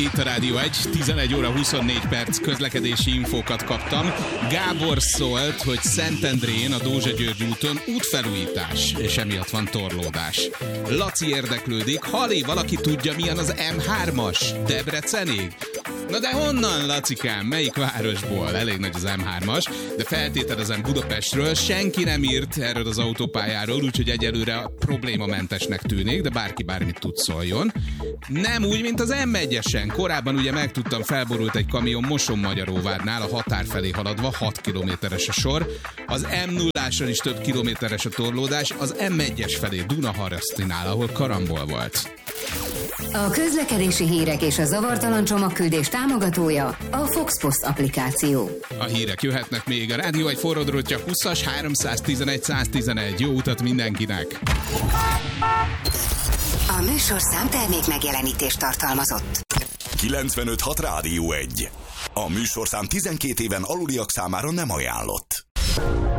Itt a Rádió 1, 11 óra 24 perc közlekedési infókat kaptam. Gábor szólt, hogy Szentendrén a Dózsa-György úton útfelújítás, és emiatt van torlódás. Laci érdeklődik, Halé, valaki tudja, milyen az M3-as? Debrecenig? Na de honnan, Lacikám? Melyik városból? Elég nagy az M3-as, de feltételezem Budapestről senki nem írt erről az autópályáról, úgyhogy egyelőre problémamentesnek tűnik, de bárki bármit tud, szóljon. Nem úgy, mint az M1-esen. Korábban ugye megtudtam, felborult egy kamion Moson-Magyaróvárnál, a határ felé haladva, 6 kilométeres a sor. Az M0-áson is több kilométeres a torlódás, az M1-es felé Dunaharasztinál, ahol karambol volt. A közlekedési hírek és a zavartalan csomagküldés támogatója a Fox Post applikáció. A hírek jöhetnek még. A Rádió egy forradrótja 20-as 311 111. Jó utat mindenkinek! A műsorszám termék megjelenítést tartalmazott. 95.6 Rádió 1. A műsorszám 12 éven aluliak számára nem ajánlott.